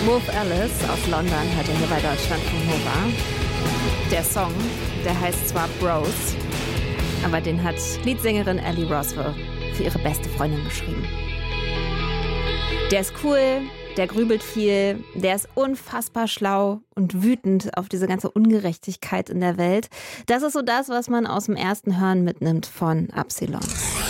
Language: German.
Wolf Alice aus London hört ihr hier bei Deutschlandfunk Nova. Der Song, der heißt zwar Bros, aber den hat Leadsängerin Ellie Roswell für ihre beste Freundin geschrieben. Der ist cool, der grübelt viel, der ist unfassbar schlau und wütend auf diese ganze Ungerechtigkeit in der Welt. Das ist so das, was man aus dem ersten Hören mitnimmt von Absilon.